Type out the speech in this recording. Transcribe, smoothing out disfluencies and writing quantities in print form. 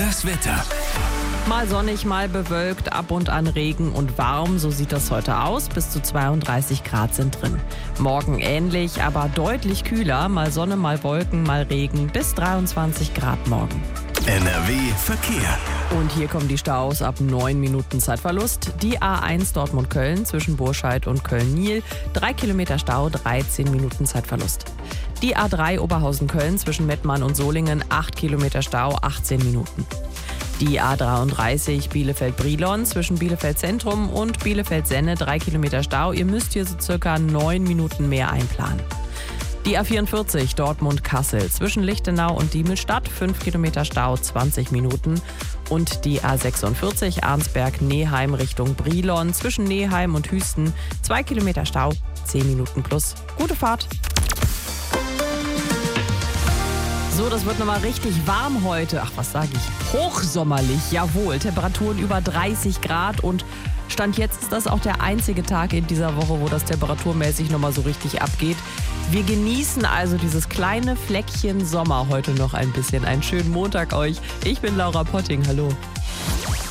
Das Wetter. Mal sonnig, mal bewölkt, ab und an Regen und warm, so sieht das heute aus. Bis zu 32 Grad sind drin. Morgen ähnlich, aber deutlich kühler. Mal Sonne, mal Wolken, mal Regen. Bis 23 Grad morgen. NRW Verkehr. Und hier kommen die Staus ab 9 Minuten Zeitverlust. Die A1 Dortmund-Köln zwischen Burscheid und Köln-Niel. 3 Kilometer Stau, 13 Minuten Zeitverlust. Die A3 Oberhausen-Köln zwischen Mettmann und Solingen. 8 Kilometer Stau, 18 Minuten. Die A33 Bielefeld-Brilon zwischen Bielefeld Zentrum und Bielefeld-Senne, 3 Kilometer Stau. Ihr müsst hier so circa 9 Minuten mehr einplanen. Die A44 Dortmund-Kassel zwischen Lichtenau und Diemelstadt, 5 Kilometer Stau, 20 Minuten. Und die A46 Arnsberg-Neheim Richtung Brilon zwischen Neheim und Hüsten, 2 Kilometer Stau, 10 Minuten plus. Gute Fahrt! So, das wird nochmal richtig warm heute. Ach, was sage ich? Hochsommerlich, jawohl. Temperaturen über 30 Grad und Stand jetzt ist das auch der einzige Tag in dieser Woche, wo das temperaturmäßig nochmal so richtig abgeht. Wir genießen also dieses kleine Fleckchen Sommer heute noch ein bisschen. Einen schönen Montag euch. Ich bin Laura Potting. Hallo.